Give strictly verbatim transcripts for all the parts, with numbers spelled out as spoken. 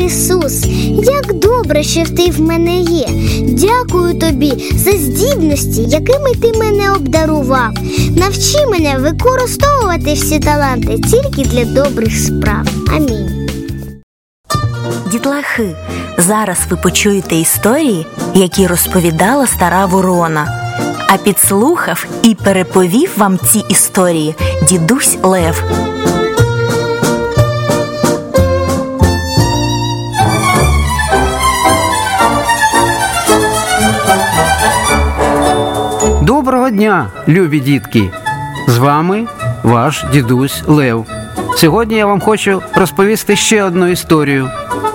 Ісус, як добре, що ти в мене є. Дякую тобі за здібності, якими ти мене обдарував. Навчи мене використовувати всі таланти тільки для добрих справ. Амінь. Дітлахи, зараз ви почуєте історії, які розповідала стара ворона. А підслухав і переповів вам ці історії дідусь Лев. Доброго дня, любі дітки! З вами ваш дідусь Лев. Сьогодні я вам хочу розповісти ще одну історію.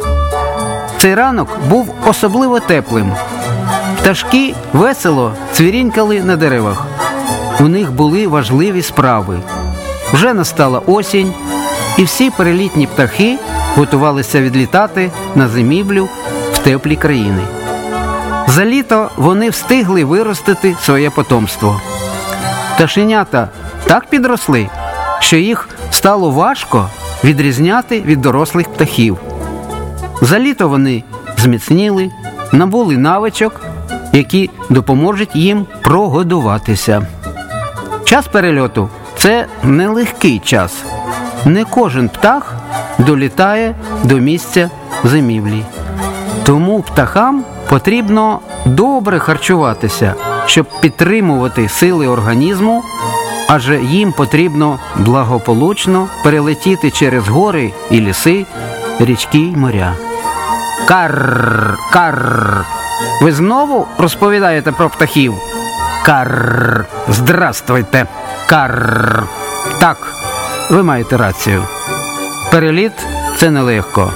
Цей ранок був особливо теплим. Пташки весело цвірінькали на деревах. У них були важливі справи. Вже настала осінь, і всі перелітні птахи готувалися відлітати на зимівлю в теплі країни. За літо вони встигли виростити своє потомство. Пташенята так підросли, що їх стало важко відрізняти від дорослих птахів. За літо вони зміцніли, набули навичок, які допоможуть їм прогодуватися. Час перельоту – це нелегкий час. Не кожен птах долітає до місця зимівлі. Тому птахам потрібно добре харчуватися, щоб підтримувати сили організму, адже їм потрібно благополучно перелетіти через гори і ліси, річки й моря. Карр, карр. Ви знову розповідаєте про птахів? Карр. Здравствуйте. Карр. Так, ви маєте рацію. Переліт – це нелегко.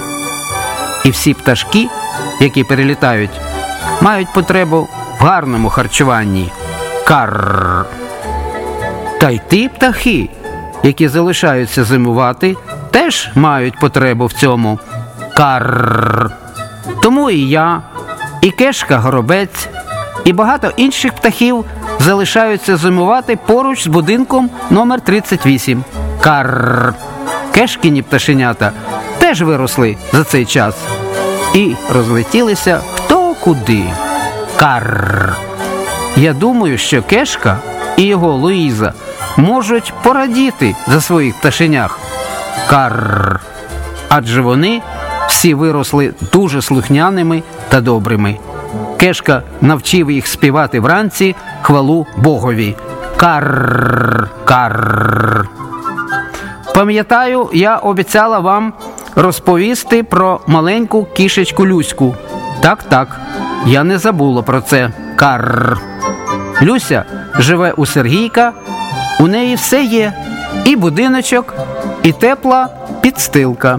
І всі пташки, які перелітають, мають потребу в гарному харчуванні. Карр. Та й ті птахи, які залишаються зимувати, теж мають потребу в цьому. Карр. Тому і я, і кешка-горобець, і багато інших птахів залишаються зимувати поруч з будинком номер тридцять вісім. Карр. Кешкіні пташенята теж виросли за цей час і розлетілися хто куди. Карр. Я думаю, що Кешка і його Луїза можуть порадіти за своїх пташенях. Карр. Адже вони всі виросли дуже слухняними та добрими. Кешка навчив їх співати вранці хвалу Богові. Карр, карр. Пам'ятаю, я обіцяла вам розповісти про маленьку кішечку Люську. Так-так, я не забула про це. Карр. Люся живе у Сергійка, у неї все є. І будиночок, і тепла підстилка.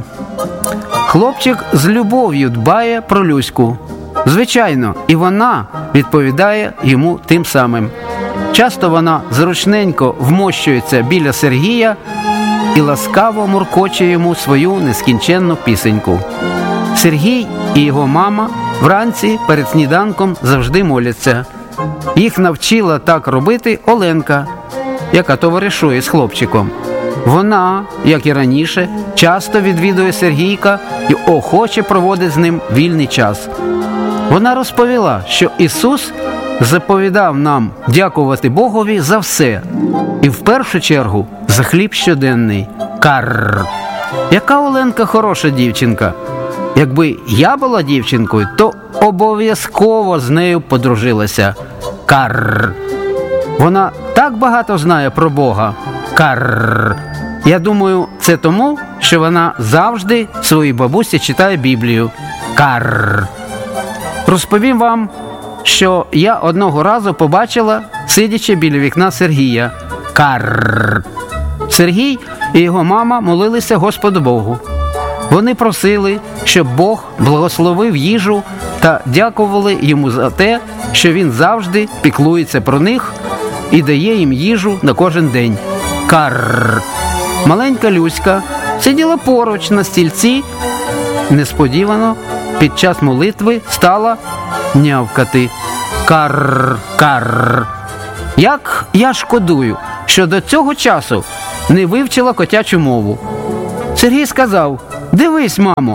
Хлопчик з любов'ю дбає про Люську. Звичайно, і вона відповідає йому тим самим. Часто вона зручненько вмощується біля Сергія і ласкаво муркоче йому свою нескінченну пісеньку. Сергій і його мама вранці перед сніданком завжди моляться. Їх навчила так робити Оленка, яка товаришує з хлопчиком. Вона, як і раніше, часто відвідує Сергійка і охоче проводить з ним вільний час. Вона розповіла, що Ісус заповідав нам дякувати Богові за все. І в першу чергу за хліб щоденний. Карр. Яка Оленка хороша дівчинка. Якби я була дівчинкою, то обов'язково з нею подружилася. Карр. Вона так багато знає про Бога. Карр. Я думаю, це тому, що вона завжди своїй бабусі читає Біблію. Карр. Розповім вам, що я одного разу побачила, сидячи біля вікна Сергія. Карр. Сергій і його мама молилися Господу Богу. Вони просили, щоб Бог благословив їжу та дякували йому за те, що він завжди піклується про них і дає їм їжу на кожен день. Карр. Маленька Люська сиділа поруч на стільці. Несподівано під час молитви стала нявкати. Карр, карр. Як я шкодую, що до цього часу не вивчила котячу мову. Сергій сказав: «Дивись, мамо,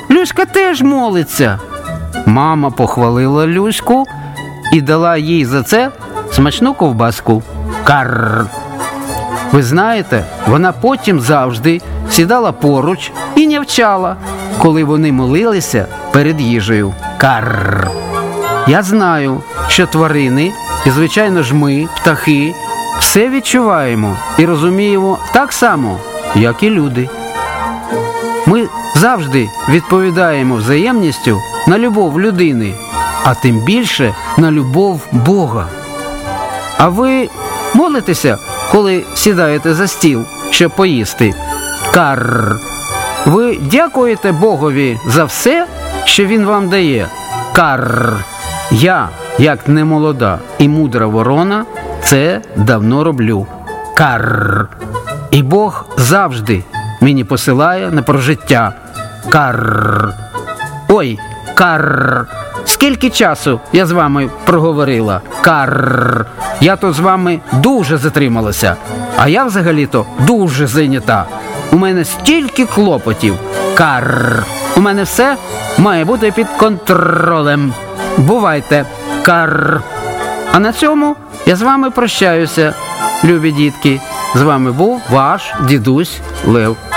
Люська теж молиться. Мама похвалила Люську і дала їй за це смачну ковбаску. Карр. Ви знаєте, вона потім завжди сідала поруч і нявчала, коли вони молилися перед їжею. Карр. Я знаю, що тварини, і звичайно ж ми, птахи, все відчуваємо і розуміємо так само, як і люди. Ми завжди відповідаємо взаємністю на любов людини, а тим більше на любов Бога. А ви молитеся, коли сідаєте за стіл, щоб поїсти? Карр. Ви дякуєте Богові за все, що Він вам дає? Карр. Я, як немолода і мудра ворона, це давно роблю. Карр. І Бог завжди мені посилає на прожиття. Карр. Ой, карр. Скільки часу я з вами проговорила? Карр. Я то з вами дуже затрималася. А я взагалі-то дуже зайнята. У мене стільки клопотів. Карр. У мене все має бути під контролем. Бувайте. Карр. А на цьому я з вами прощаюся, любі дітки. З вами був ваш дідусь Лев.